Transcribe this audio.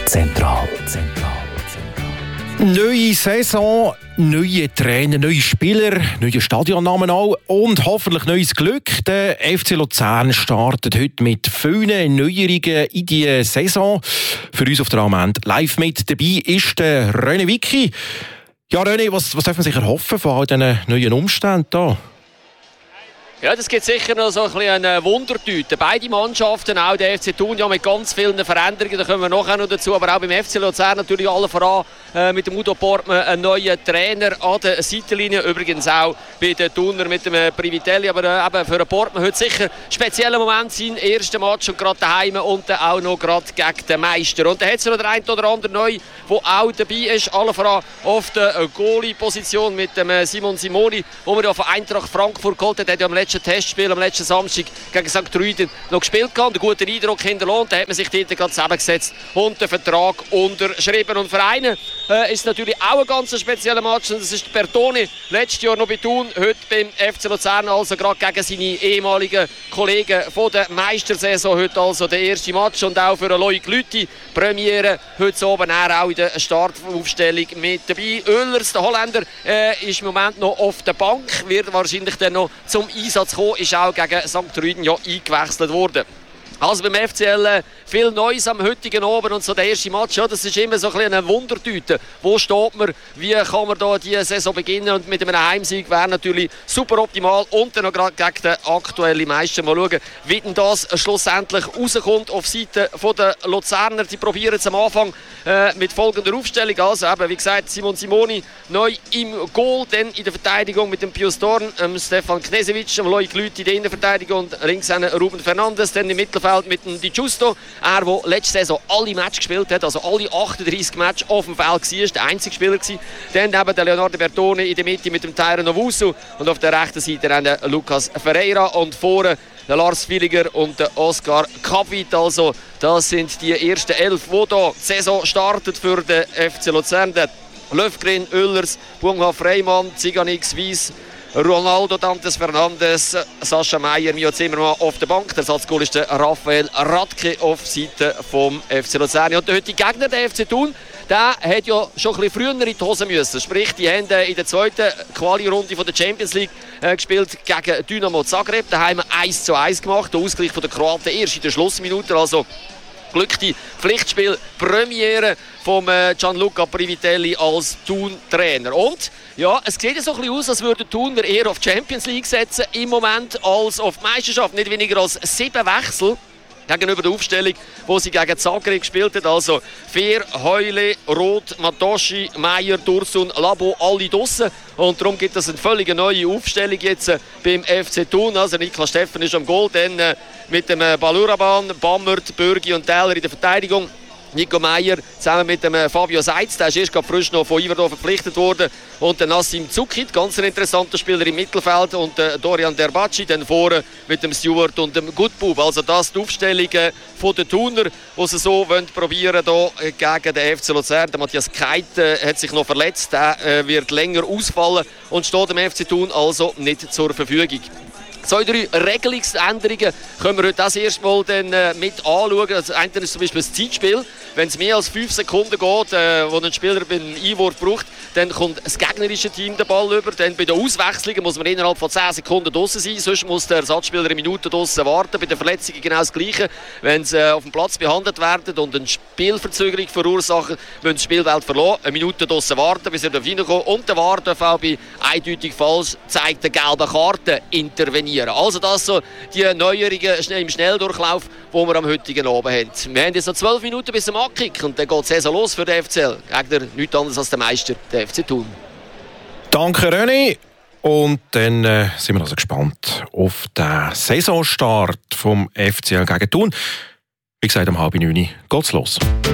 Zentral. Neue Saison, neue Trainer, neue Spieler, neue Stadionnamen auch und hoffentlich neues Glück. Der FC Luzern startet heute mit vielen Neuerungen in die Saison. Für uns auf der Amend live mit dabei ist der René Wicki. Ja, René, was darf man sich erhoffen von all diesen neuen Umständen hier? Ja, das gibt sicher noch so ein bisschen eine Wundertüte. Beide Mannschaften, auch der FC Thun, ja mit ganz vielen Veränderungen, da kommen wir nachher noch dazu, aber auch beim FC Luzern natürlich alle voran mit dem Udo Portmann einen neuen Trainer an der Seitenlinie, übrigens auch bei den Thuner mit dem Privitelli, aber eben für den Portmann heute sicher ein spezieller Moment sein, erster Match und gerade daheim und dann auch noch gerade gegen den Meister. Und dann hat es noch der ein oder andere neu, der auch dabei ist, alle voran auf der Goalie-Position mit dem Simon Simoni, wo wir ja von Eintracht Frankfurt geholt hat, ja am letzten Testspiel am letzten Samstag gegen St. Truiden noch gespielt und einen guten Eindruck hinterlassen. Da hat man sich dort gerade zusammengesetzt und den Vertrag unterschrieben. Und für einen ist natürlich auch ein ganz spezieller Match. Und das ist Bertoni, letztes Jahr noch bei Thun, heute beim FC Luzern, also gerade gegen seine ehemaligen Kollegen von der Meistersaison. Heute also der erste Match und auch für Loic Lüthi Premiere heute oben auch in der Startaufstellung mit dabei. Oehlers, der Holländer, ist im Moment noch auf der Bank, wird wahrscheinlich dann noch zum Einsatz kommen, ist auch gegen St. Truiden ja eingewechselt worden. Also beim FCL viel Neues am heutigen Abend und so der erste Match, ja, das ist immer so ein bisschen eine Wundertüte. Wo steht man, wie kann man da diese Saison beginnen und mit einem Heimsieg wäre natürlich super optimal und dann noch gerade gegen den aktuellen Meister. Mal schauen, wie denn das schlussendlich rauskommt auf Seite der Luzerner. Die probieren es am Anfang mit folgender Aufstellung. Also eben, wie gesagt, Simon Simoni neu im Goal, dann in der Verteidigung mit dem Pius Dorn, Stefan Knežević, Loic Lüthi in der Innenverteidigung und links Ruben Fernandes, dann im Mittelfeld mit dem Di Giusto. Er, der letzte Saison alle Matches gespielt hat, also alle 38 Matches auf dem Feld war, der einzige Spieler war. Dann eben der Leonardo Bertoni in der Mitte mit dem Tyron Owusu und auf der rechten Seite dann der Lucas Ferreira und vorne der Lars Villiger und der Oscar Kapit. Also das sind die ersten 11, die hier die Saison startet für den FC Luzern. Der Löfgren, Oehlers, Bungha Freimann, Ziganix, Wies, Ronaldo Dantes Fernandes, Sascha Meier, Mio Zimmermann auf der Bank. Der Ersatzgoal ist der Raphael Radke auf Seite vom FC Luzern. Und der heutige Gegner, der FC Thun, der hat ja schon ein bisschen früher in die Hose müssen. Sprich, die haben in der zweiten Quali-Runde der Champions League gespielt gegen Dynamo Zagreb. Da haben wir 1:1 gemacht. Der Ausgleich der Kroaten erst in der Schlussminute. Also glückliche Pflichtspiel, Premiere vom Gianluca Privitelli als Thun-Trainer. Und ja, es sieht so ein bisschen aus, als würde Thun eher auf die Champions League setzen im Moment als auf die Meisterschaft. Nicht weniger als 7 Wechsel gegenüber der Aufstellung, wo sie gegen Zagreb gespielt hat. Also Fehr, Heule, Roth, Matoschi, Meier, Dursun, Labo, alle draussen. Und darum gibt es eine völlig neue Aufstellung jetzt beim FC Thun. Also Niklas Steffen ist am Goal, dann mit dem Baluraban, Bammert, Bürgi und Täler in der Verteidigung. Nico Meier zusammen mit dem Fabio Seitz, der ist erst gerade frisch noch von Iverdor verpflichtet worden. Und der Nassim Zukit, ganz ein interessanter Spieler im Mittelfeld. Und Dorian Derbacci, dann vorne mit dem Stewart und dem Gutbub. Also das die Aufstellung von den Thuner, die sie so probieren hier gegen den FC Luzern. Der Matthias Keit hat sich noch verletzt, der wird länger ausfallen und steht dem FC Thun also nicht zur Verfügung. 2-3 Regelungsänderungen können wir heute das erste Mal dann, mit anschauen. Also, eine ist zum Beispiel das Zeitspiel. Wenn es mehr als 5 Sekunden geht, wo ein Spieler beim Einwurf braucht, dann kommt das gegnerische Team den Ball über. Dann bei den Auswechslungen muss man innerhalb von 10 Sekunden draussen sein. Sonst muss der Ersatzspieler eine Minute draussen warten. Bei den Verletzungen genau das Gleiche. Wenn sie auf dem Platz behandelt werden und eine Spielverzögerung verursachen, müssen das Spielfeld verlassen. Eine Minute draussen warten, bis sie reinkommen. Und der VAR darf auch bei eindeutig falsch gezeigten gelben Karten intervenieren. Also das so die Neuerungen im Schnelldurchlauf, die wir am heutigen Abend haben. Wir haben jetzt noch 12 Minuten bis zum Ankick und dann geht die Saison los für den FCL. Gegner nichts anderes als der Meister, der FC Thun. Danke René. Und dann sind wir also gespannt auf den Saisonstart vom FCL gegen Thun. Wie gesagt, um 8:30 geht's los.